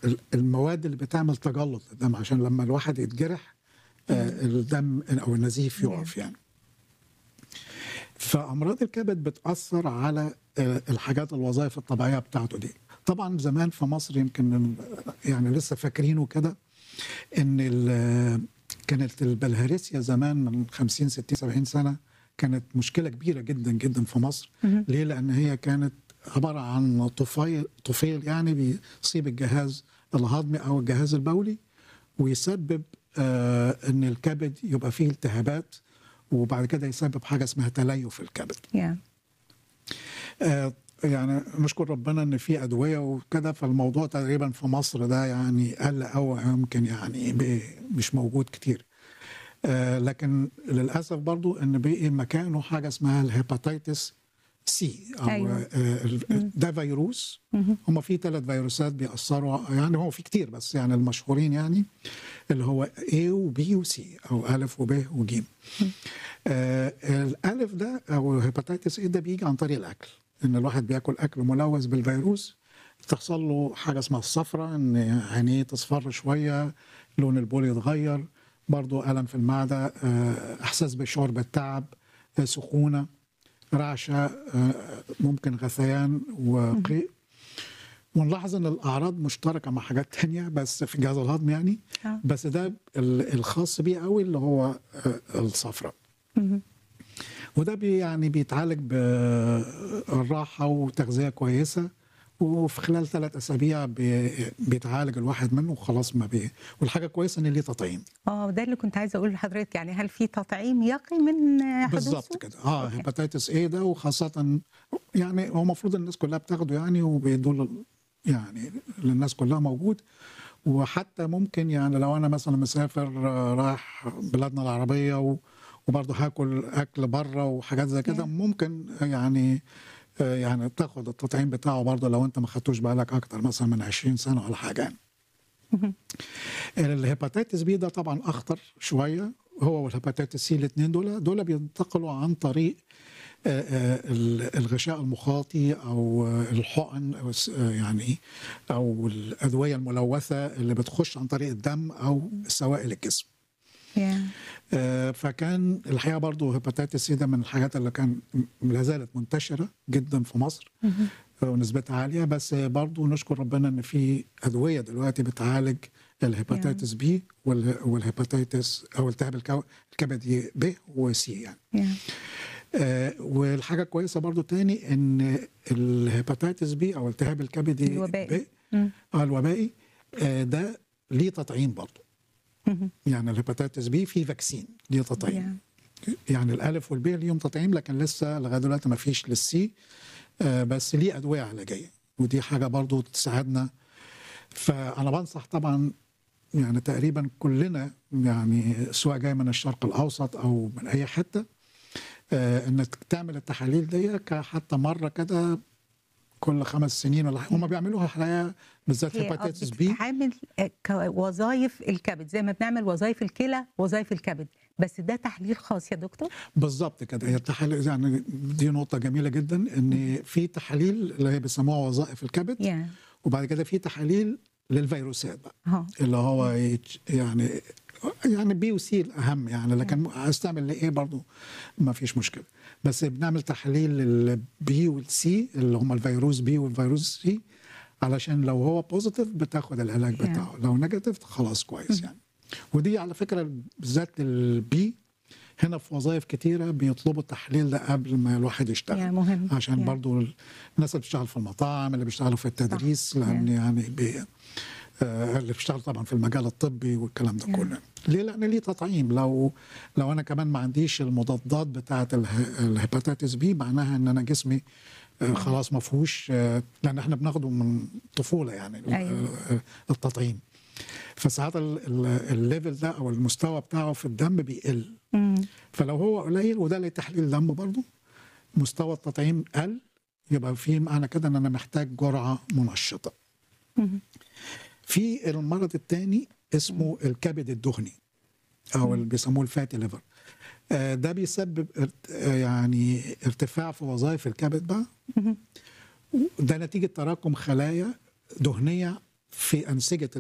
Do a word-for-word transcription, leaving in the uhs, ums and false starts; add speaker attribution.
Speaker 1: ال- المواد اللي بتعمل تجلط للدم، عشان لما الواحد يتجرح آه، الدم او النزيف يقف يعني. فامراض الكبد بتاثر على آه، الحاجات الوظائف الطبيعيه بتاعته دي. طبعا زمان في مصر يمكن يعني لسه فاكرينه كده ان ال- كانت البلهارسيا زمان من خمسين ستين سبعين سنه كانت مشكله كبيره جدا جدا في مصر.
Speaker 2: مهم.
Speaker 1: ليه؟ لان هي كانت عباره عن طفيل طفيل يعني بيصيب الجهاز الهضمي او الجهاز البولي، ويسبب آه ان الكبد يبقى فيه التهابات، وبعد كده يسبب حاجه اسمها تليف الكبد.
Speaker 2: yeah.
Speaker 1: آه يعني نشكر ربنا ان في ادويه وكده، فالموضوع تقريبا في مصر ده يعني قل او يمكن يعني ب- مش موجود كتير. آه لكن للاسف برضو ان بقي مكانه حاجه اسمها الهيباتيتس سي او
Speaker 2: أيوة.
Speaker 1: آه ال- ده فيروس.
Speaker 2: مهم.
Speaker 1: هم في ثلاث فيروسات بيأثروا، يعني هو في كتير بس يعني المشهورين يعني اللي هو A و B و C او ألف وب وج. آه الألف ده او الهيباتيتس A ده بيجي عن طريق الأكل، ان الواحد بياكل اكل ملوث بالفيروس، تحصل له حاجه اسمها الصفرة، ان عينيه تصفر شويه، لون البول يتغير، برضو الم في المعده، آه، احساس بالشعور بالتعب، آه، سخونه، رعشه، آه، ممكن غثيان وقيء. ونلاحظ ان الاعراض مشتركه مع حاجات تانية بس في الجهاز الهضمي يعني،
Speaker 2: آه.
Speaker 1: بس ده ال- الخاص بيه قوي اللي هو آه، الصفرة.
Speaker 2: مهم.
Speaker 1: وده بي يعني بيتعالج بالراحة وتغذية كويسة، وفي خلال ثلاث أسابيع بي- بيتعالج الواحد منه وخلاص. ما بي والحاجة كويسة إن ليه تطعيم.
Speaker 2: اه ده اللي كنت عايزه اقول لحضرتك، يعني هل في تطعيم يقي من حدوثه؟
Speaker 1: بالظبط كده. اه
Speaker 2: أوكي.
Speaker 1: هيباتيتس ايه ده، وخاصة يعني هو المفروض الناس كلها بتاخده يعني، وبيدوا لل- يعني للناس كلها موجود. وحتى ممكن يعني لو انا مثلا مسافر آه، رايح بلادنا العربيه و- وبرضه هاكل اكل بره وحاجات زي كده،
Speaker 2: Yeah.
Speaker 1: ممكن يعني آه، يعني تاخد التطعيم بتاعه برضه لو انت ما خدتوش بقالك اكتر مثلا من عشرين سنه ولا حاجه يعني.
Speaker 2: مهم.
Speaker 1: الهيباتيتس بي ده طبعا اخطر شويه، هو والهيباتيتس سي الاثنين دول دول بينتقلوا عن طريق آه، آه، ال- الغشاء المخاطي او آه، الحقن او الس- آه، يعني إيه، او الادويه الملوثه اللي بتخش عن طريق الدم او سوائل الجسم.
Speaker 2: yeah.
Speaker 1: آه، فكان الحقيقه برضو هيباتيتس سي ده من الحاجات اللي كان م- لا زالت منتشره جدا في مصر
Speaker 2: مهم.
Speaker 1: آه، ونسبتها عاليه، بس برضو نشكر ربنا ان في ادويه دلوقتي بتعالج الهيباتيتس بي والهيباتيتس او التهاب الكو- الكبدي ب وسي يعني.
Speaker 2: yeah.
Speaker 1: آه، والحاجه كويسه برضو تاني ان الهيباتيتس بي او التهاب الكبدي
Speaker 2: الوبائي.
Speaker 1: ب
Speaker 2: مم.
Speaker 1: آه، الوبائي آه، ده ليه تطعيم برضو.
Speaker 2: مهم.
Speaker 1: يعني الهيباتيتس بي في فاكسين ليه تطعيم.
Speaker 2: yeah.
Speaker 1: يعني الالف والبي ليهم تطعيم، لكن لسه لغايه دلوقتي ما فيش للسي، آه، بس ليه ادويه علاجيه، ودي حاجه برضو تساعدنا. فانا بنصح طبعا يعني تقريبا كلنا يعني سواء جاي من الشرق الاوسط او من اي حته، آه، انك تعمل التحاليل دي حتى مره كده كل خمس سنين ولا حاجه. هم بيعملوها الحقيقه بالذات
Speaker 2: هي آه
Speaker 1: هيباتيتس بي.
Speaker 2: بتتعامل آه، كوظائف الكبد زي ما بنعمل وظائف الكلى وظائف الكبد، بس ده تحليل خاص يا دكتور؟
Speaker 1: بالظبط كده. هي التحاليل يعني دي نقطه جميله جدا، ان في تحاليل اللي هي بيسموها وظائف الكبد،
Speaker 2: yeah.
Speaker 1: وبعد كده في تحاليل للفيروسات بقى
Speaker 2: اه
Speaker 1: اللي هو يت- يعني يعني بي وسي الاهم يعني، لكن عايز تعمل لايه برضه ما فيش مشكله. بس بنعمل تحاليل للبي والسي اللي هم الفيروس بي والفيروس سي، علشان لو هو بوزيتيف بتاخد العلاج
Speaker 2: Yeah.
Speaker 1: بتاعه، لو نيجاتيف خلاص كويس يعني. ودي على فكره بالذات البي هنا في وظائف كتيره بيطلبوا التحليل ده قبل ما الواحد يشتغل،
Speaker 2: يا مهم.
Speaker 1: عشان
Speaker 2: يا.
Speaker 1: برضو الناس اللي بتشتغل في المطاعم، اللي بيشتغلوا في التدريس، لان
Speaker 2: يا.
Speaker 1: يعني بي آه، اللي بيشتغل طبعا في المجال الطبي والكلام ده
Speaker 2: يا.
Speaker 1: كله. ليه؟ لان ليه تطعيم. لو لو انا كمان ما عنديش المضادات بتاعه اله- الهيباتيتس بي، معناها ان انا جسمي آه، خلاص ما فيهوش، آه، لان احنا بناخده من طفوله يعني
Speaker 2: أيوة.
Speaker 1: آه، التطعيم. فساعات ال- ال- الليفل ده او المستوى بتاعه في الدم بيقل.
Speaker 2: مم.
Speaker 1: فلو هو قليل، وده لتحليل دم برضه، مستوى التطعيم قل، يبقى في معنى كده ان انا محتاج جرعه منشطه.
Speaker 2: مم.
Speaker 1: في المرض الثاني اسمه الكبد الدهني او اللي بيسموه الفاتي ليفر. آه، ده بيسبب ارت- آه، يعني ارتفاع في وظائف الكبد بقى.
Speaker 2: مم.
Speaker 1: ده نتيجه تراكم خلايا دهنيه في أنسجة